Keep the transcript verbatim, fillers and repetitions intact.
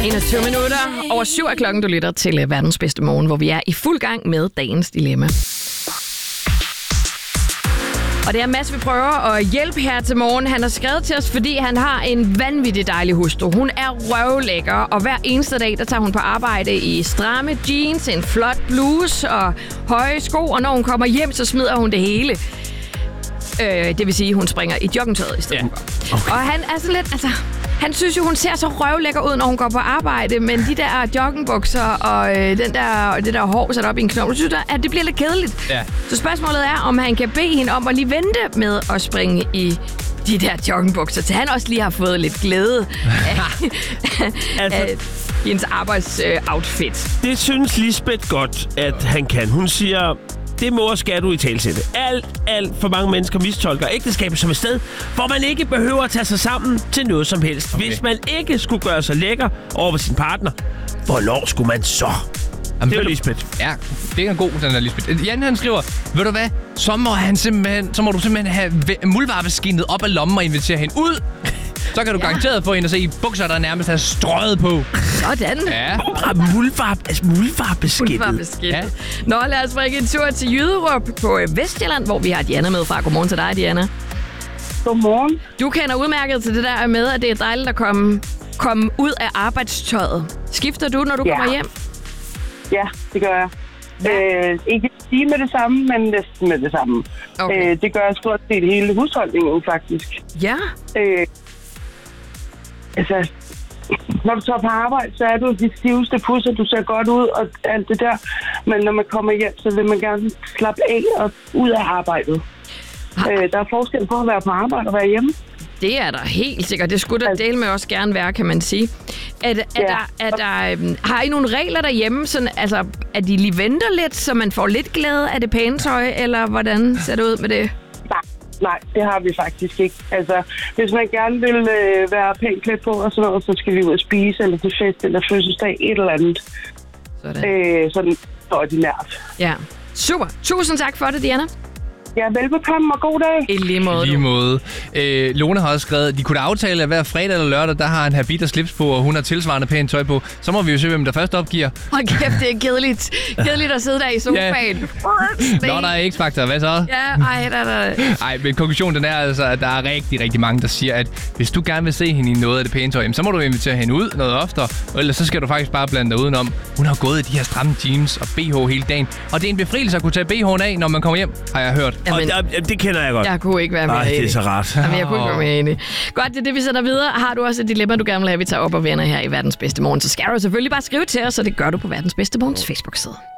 enogtyve minutter over syv er klokken, du lytter til verdens bedste morgen, hvor vi er i fuld gang med dagens dilemma. Og det er Mads, vi prøver at hjælpe her til morgen. Han har skrevet til os, fordi han har en vanvittig dejlig hustru. Hun er røvlækker, og hver eneste dag, der tager hun på arbejde i stramme jeans, en flot bluse og høje sko. Og når hun kommer hjem, så smider hun det hele. Øh, det vil sige, at hun springer i joggingtøjet i stedet for. Ja. Okay. Og han er sådan lidt, altså... Han synes jo, hun ser så røvlækker ud, når hun går på arbejde, men de der joggingbukser og øh, den der, det der hår sat op i en knogle, synes jeg, at det bliver lidt kedeligt. Ja. Så spørgsmålet er, om han kan bede hende om at lige vente med at springe i de der joggingbukser, til han også lige har fået lidt glæde af, altså, af hendes arbejdsoutfit. Øh, det synes Lisbeth godt, at han kan. Hun siger... Det må og skal du i talsætte. Alt, alt for mange mennesker mistolker ægteskabet som et sted, hvor man ikke behøver at tage sig sammen til noget som helst. Okay. Hvis man ikke skulle gøre sig lækker over for sin partner, hvornår skulle man så? Jamen, det er Lisbeth. Ja, det er en god, den der Lisbeth. Jan, han skriver, ved du hvad, så må, han simpelthen, så må du simpelthen have muldvarpeskinnet op af lommen og invitere hende ud. Så kan du ja. garanteret få hende at se i bukser, der nærmest er strøget på. Sådan. Ja. Muldvarp, altså muldvarpeskidtet. Muldvarpeskidtet. Ja. Nå, lad os bringe en tur til Jyderup på Vestjylland, hvor vi har Diana med fra. Godmorgen til dig, Diana. Godmorgen. Du kender udmærket til det der med, at det er dejligt at komme, komme ud af arbejdstøjet. Skifter du, når du ja. kommer hjem? Ja, det gør jeg. Ja. Øh, ikke sige med det samme, men næsten med det samme. Okay. Øh, det gør jeg stort set hele husholdningen, faktisk. Ja. Øh, altså, når du tager på arbejde, så er du de stiveste pusser, du ser godt ud og alt det der. Men når man kommer hjem, så vil man gerne slappe af og ud af arbejdet. Øh, der er forskel på at være på arbejde og være hjemme. Det er der helt sikkert. Det skulle der dele med også gerne være, kan man sige. Er, er ja. der, er der, um, har I nogle regler derhjemme, sådan, altså, at de lige venter lidt, så man får lidt glæde af det pæne tøj, eller hvordan ser det ud med det? Nej, nej, det har vi faktisk ikke. Altså, hvis man gerne vil øh, være pænt klædt på og sådan noget, så skal vi ud og spise, eller til fest, eller fødselsdag, et eller andet. Sådan. Øh, sådan ordinært. Ja, super. Tusind tak for det, Diana. Ja, velbekomme og god dag. I lige måde. I lige måde. Øh, Lone har også skrevet, at de kunne aftale, at hver fredag eller lørdag, der har en habit og slips på, og hun har tilsvarende pænt tøj på. Så må vi jo se, hvem der først opgiver. Hold kæft, det er kedeligt. Kedeligt at sidde der i sofaen. Ja. Nå, der er X-faktor. Hvad så? Ja, ej, der, der. Ej, men konklusionen den er altså, at der er rigtig, rigtig mange, der siger, at hvis du gerne vil se hende i noget af det pæne tøj, så må du invitere hende ud noget oftere, eller så skal du faktisk bare blande dig udenom. Hun har gået i de her stramme jeans og B H hele dagen, og det er en befrielse at kunne tage B H'en af, når man kommer hjem, har jeg hørt. Jamen, og det kender jeg godt. Jeg kunne ikke være med Nej, det er så rart. Jamen, jeg kunne ikke være med enig. Godt, det er det, vi sender videre. Har du også et dilemma, du gerne vil have, vi tager op og vender her i Verdens Bedste Morgen, så skal du selvfølgelig bare skrive til os, og det gør du på Verdens Bedste Morgens Facebook-side.